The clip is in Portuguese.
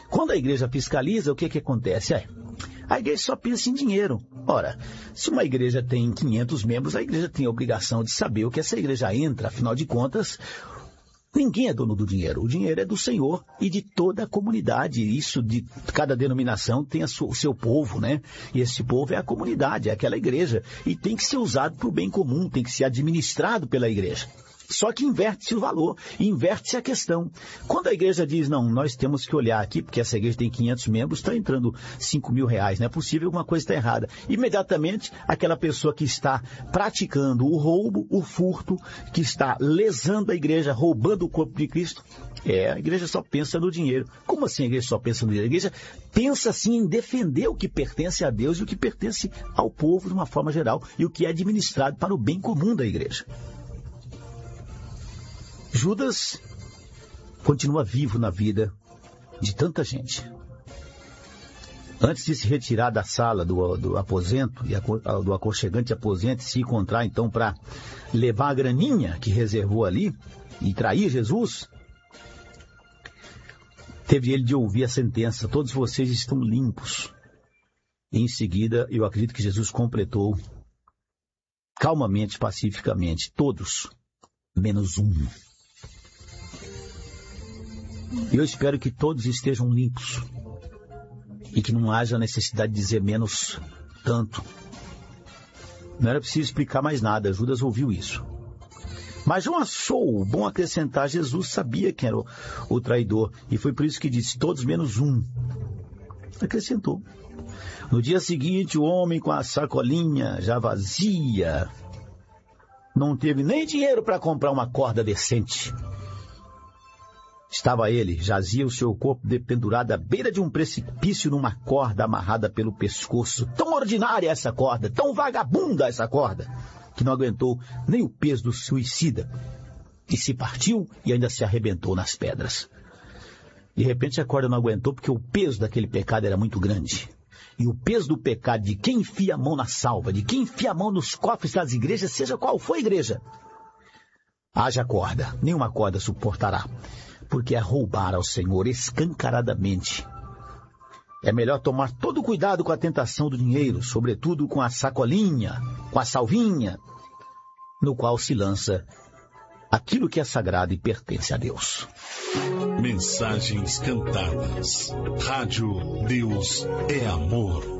Quando a igreja fiscaliza, o que acontece? A igreja só pensa em dinheiro. Ora, se uma igreja tem 500 membros, a igreja tem a obrigação de saber o que essa igreja entra. Afinal de contas, ninguém é dono do dinheiro. O dinheiro é do Senhor e de toda a comunidade. Isso de cada denominação tem o seu povo, né? E esse povo é a comunidade, é aquela igreja. E tem que ser usado para o bem comum, tem que ser administrado pela igreja. Só que inverte-se o valor, inverte-se a questão. Quando a igreja diz, não, nós temos que olhar aqui, porque essa igreja tem 500 membros, está entrando R$5.000, não é possível, alguma coisa está errada. Imediatamente, aquela pessoa que está praticando o roubo, o furto, que está lesando a igreja, roubando o corpo de Cristo, a igreja só pensa no dinheiro. Como assim a igreja só pensa no dinheiro? A igreja pensa, sim, em defender o que pertence a Deus e o que pertence ao povo de uma forma geral, e o que é administrado para o bem comum da igreja. Judas continua vivo na vida de tanta gente. Antes de se retirar da sala do aposento, do aconchegante aposento, se encontrar então para levar a graninha que reservou ali e trair Jesus, teve ele de ouvir a sentença: todos vocês estão limpos. E em seguida, eu acredito que Jesus completou calmamente, pacificamente: todos, menos um. Eu espero que todos estejam limpos e que não haja necessidade de dizer menos tanto. Não era preciso explicar mais nada, Judas ouviu isso. Mas não achou bom acrescentar: Jesus sabia quem era o traidor, e foi por isso que disse: todos menos um. Acrescentou. No dia seguinte, o homem com a sacolinha já vazia não teve nem dinheiro para comprar uma corda decente. Estava ele, jazia o seu corpo dependurado à beira de um precipício numa corda amarrada pelo pescoço. Tão ordinária essa corda, tão vagabunda essa corda, que não aguentou nem o peso do suicida. E se partiu e ainda se arrebentou nas pedras. De repente a corda não aguentou porque o peso daquele pecado era muito grande. E o peso do pecado de quem enfia a mão na salva, de quem enfia a mão nos cofres das igrejas, seja qual for a igreja, haja corda, nenhuma corda suportará. Porque é roubar ao Senhor escancaradamente. É melhor tomar todo cuidado com a tentação do dinheiro, sobretudo com a sacolinha, com a salvinha, no qual se lança aquilo que é sagrado e pertence a Deus. Mensagens cantadas. Rádio Deus é Amor.